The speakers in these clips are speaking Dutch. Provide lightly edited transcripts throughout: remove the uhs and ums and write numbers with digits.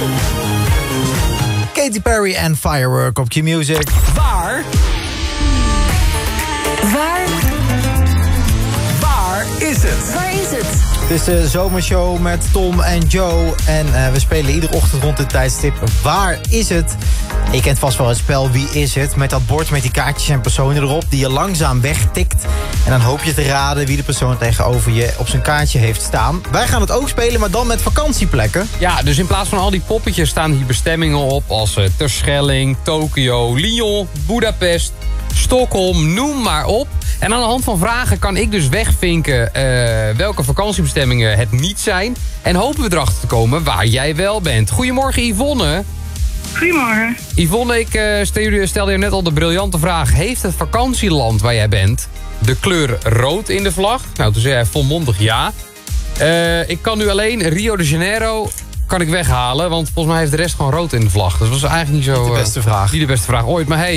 Katy Perry en Firework op Q-Music. Waar is het? Waar is het? Het is de zomershow met Tom en Joe. En we spelen iedere ochtend rond dit tijdstip. Waar is het? Je kent vast wel het spel Wie is het? Met dat bord met die kaartjes en personen erop die je langzaam wegtikt. En dan hoop je te raden wie de persoon tegenover je op zijn kaartje heeft staan. Wij gaan het ook spelen, maar dan met vakantieplekken. Ja, dus in plaats van al die poppetjes staan hier bestemmingen op als Terschelling, Tokio, Lyon, Budapest, Stockholm, noem maar op. En aan de hand van vragen kan ik dus wegvinken welke vakantiebestemmingen het niet zijn. En hopen we erachter te komen waar jij wel bent. Goedemorgen Yvonne. Goedemorgen. Yvonne, ik stelde je net al de briljante vraag. Heeft het vakantieland waar jij bent de kleur rood in de vlag? Nou, toen zei hij volmondig ja. Ik kan nu alleen Rio de Janeiro kan ik weghalen. Want volgens mij heeft de rest gewoon rood in de vlag. Dus dat was eigenlijk niet zo... Niet de beste vraag. Niet de beste vraag ooit. Maar hey,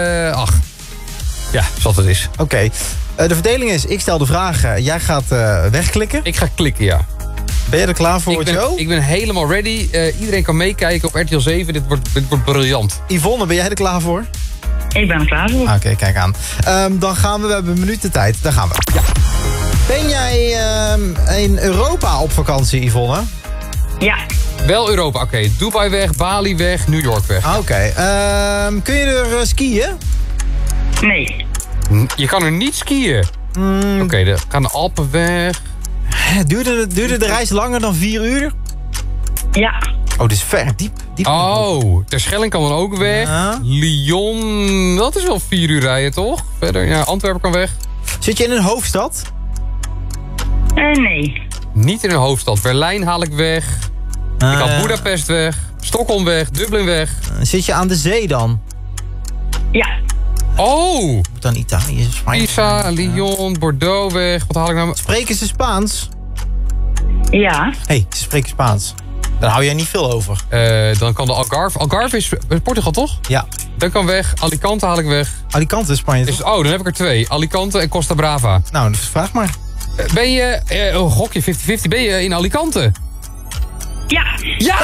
ja, zoals het is. Oké. De verdeling is, ik stel de vragen, jij gaat wegklikken. Ik ga klikken, ja. Ben je er klaar voor, Joe? Ik ben helemaal ready. Iedereen kan meekijken op RTL 7. Dit wordt briljant. Yvonne, ben jij er klaar voor? Ik ben er klaar voor. Oké, kijk aan. Dan gaan we hebben een minuut de tijd. Daar gaan we. Ja. Ben jij in Europa op vakantie, Yvonne? Ja. Wel Europa, oké. Dubai weg, Bali weg, New York weg. Oké. Kun je er skiën? Nee. Je kan er niet skiën. Oké, dan gaan de Alpen weg. Duurde de reis langer dan 4 uur? Ja. Oh, dit is ver. Diep. Oh, Terschelling kan dan ook weg. Ja. Lyon, dat is wel 4 uur rijden, toch? Verder, ja, Antwerpen kan weg. Zit je in een hoofdstad? Nee. Niet in een hoofdstad. Berlijn haal ik weg. Ik haal Budapest weg. Stockholm weg. Dublin weg. Zit je aan de zee dan? Ja. Oh! Moet dan Italië, Spanje? Pisa, Lyon, Bordeaux weg. Wat haal ik nou? Spreken ze Spaans? Ja. Hé, ze spreken Spaans. Daar hou jij niet veel over. Dan kan de Algarve. Algarve is Portugal, toch? Ja. Dat kan weg. Alicante haal ik weg. Alicante, Spanje. Dus, dan heb ik er 2. Alicante en Costa Brava. Nou, dus vraag maar. Ben je... gokje 50-50. Ben je in Alicante? Ja. Ja!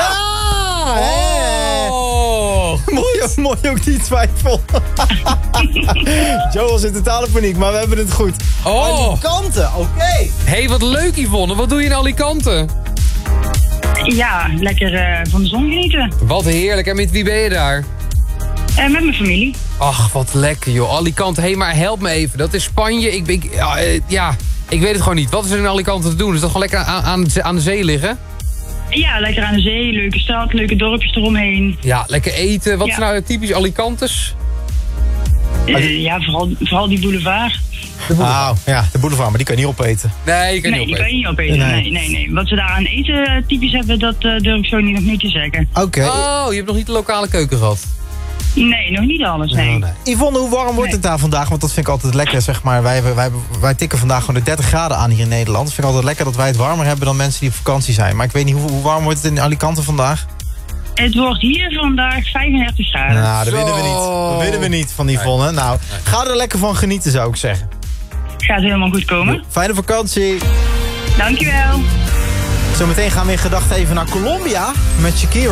Oh! Mooi ook die twijfel. Joe was in totale paniek, maar we hebben het goed. Oh! Alicante, oké. Hey, wat leuk Yvonne. Wat doe je in Alicante? Ja, lekker van de zon genieten. Wat heerlijk. En met wie ben je daar? Met mijn familie. Ach, wat lekker joh. Alicante. Hé, maar help me even. Dat is Spanje. Ik weet het gewoon niet. Wat is er in Alicante te doen? Is dat gewoon lekker aan de zee liggen? Ja, lekker aan de zee. Leuke stad, leuke dorpjes eromheen. Ja, lekker eten. Wat is nou typisch Alicantes? Ja, vooral die boulevard. Ja, de boulevard, maar die kan je niet opeten. Nee, je kan Nee, niet die kan je niet opeten. Nee. Wat ze daar aan eten typisch hebben, dat durf ik zo nog niet te zeggen. Oké. Oh, je hebt nog niet de lokale keuken gehad? Nee, nog niet alles, nee. Yvonne, hoe warm wordt het daar vandaag? Want dat vind ik altijd lekker, zeg maar. Wij tikken vandaag gewoon de 30 graden aan hier in Nederland. Dat vind ik altijd lekker dat wij het warmer hebben dan mensen die op vakantie zijn. Maar ik weet niet, hoe warm wordt het in Alicante vandaag? Het wordt hier vandaag 35 graden. Nou, dat winnen we niet. Dat winnen we niet van Yvonne. Nee. Nou, ga er lekker van genieten, zou ik zeggen. Gaat helemaal goed komen. Fijne vakantie. Dankjewel. Zometeen gaan we in gedachten even naar Colombia met Shakira.